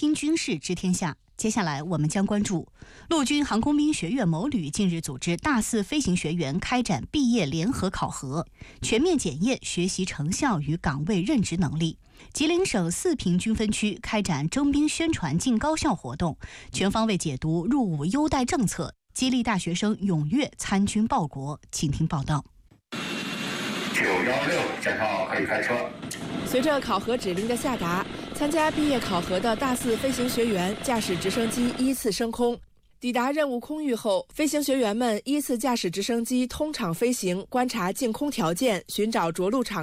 新军事知天下。接下来我们将关注陆军航空兵学院某旅近日组织大4飞行学员开展毕业联合考核，全面检验学习成效与岗位任职能力。吉林省4平军分区开展征兵宣传进高校活动，全方位解读入伍优待政策，激励大学生踊跃参军报国。请听报道。 916检号可以开车。 随着考核指令的下达，参加毕业考核的大4飞行学员驾驶直升机依次升空。抵达任务空域后，飞行学员们依次驾驶直升机通场飞行，观察净空条件，寻找着陆场